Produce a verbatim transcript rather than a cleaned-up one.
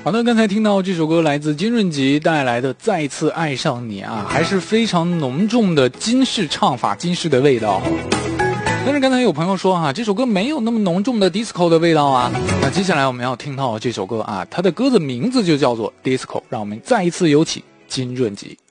好的，刚才听到这首歌来自金润吉带来的《再次爱上你》啊，还是非常浓重的金式唱法，金式的味道。但是刚才有朋友说啊，这首歌没有那么浓重的 disco 的味道啊。那接下来我们要听到这首歌啊，它的歌的名字就叫做 disco， 让我们再一次有请金润吉。